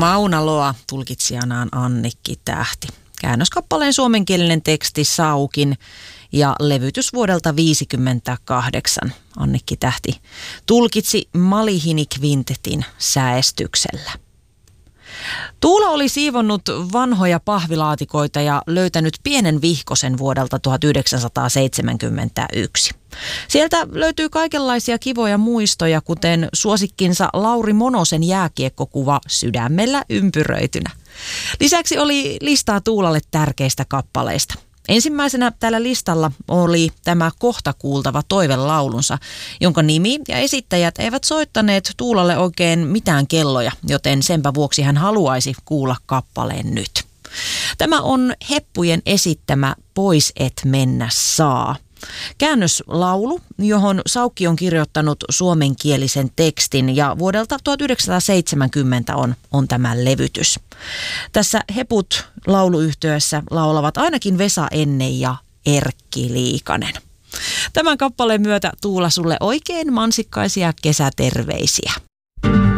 Maunaloa, tulkitsijanaan Annikki Tähti. Käännöskappaleen suomenkielinen teksti Saukin ja levytys vuodelta 1958. Annikki Tähti tulkitsi Malihini Kvintetin säestyksellä. Tuula oli siivonnut vanhoja pahvilaatikoita ja löytänyt pienen vihkosen vuodelta 1971. Sieltä löytyy kaikenlaisia kivoja muistoja, kuten suosikkinsa Lauri Monosen jääkiekkokuva sydämellä ympyröitynä. Lisäksi oli listaa Tuulalle tärkeistä kappaleista. Ensimmäisenä tällä listalla oli tämä kohta kuultava toivelaulunsa, jonka nimi ja esittäjät eivät soittaneet Tuulalle oikein mitään kelloja, joten senpä vuoksi hän haluaisi kuulla kappaleen nyt. Tämä on Heppujen esittämä Pois et mennä saa. Käännöslaulu, johon Saukki on kirjoittanut suomenkielisen tekstin ja vuodelta 1970 on tämä levytys. Tässä Heput lauluyhtyeessä laulavat ainakin Vesa Enne ja Erkki Liikanen. Tämän kappaleen myötä Tuula sulle oikein mansikkaisia kesäterveisiä.